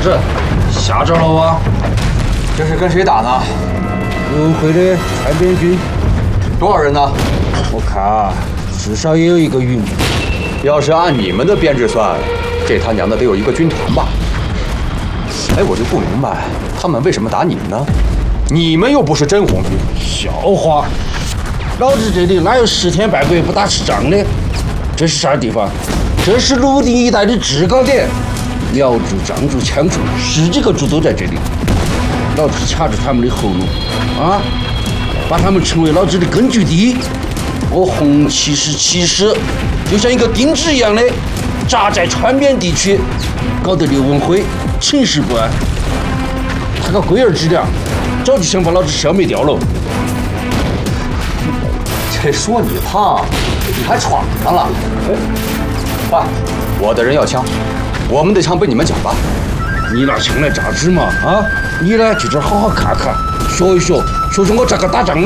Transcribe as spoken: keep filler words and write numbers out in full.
子？吓着了哇？ 这是跟谁打呢？ 刘文辉的川边军。 多少人呢？ 我看啊，至少也有一个营。 要是按你们的编制算，这他娘的得有一个军团吧？哎，我就不明白，他们为什么打你们呢？你们又不是真红军。 笑话，老子这里哪有十天半个月不打吃仗的？这是啥地方？这是泸定一带的制高点，苗族、藏族、羌族十几个族都在这里。老子卡住他们的后路啊，把他们称为老子的根据地。我红旗十七师就像一个钉子一样的扎在川边地区，搞得刘文辉寝食不安。他个龟儿之粮，早就想把老子消灭掉了。 这说你胖，你还闯上了？哎，快，我的人要枪，我们的枪被你们缴了。 你拿枪来咋子嘛？啊，你呢就这儿好好看看，学一学，学学我咋个打仗的。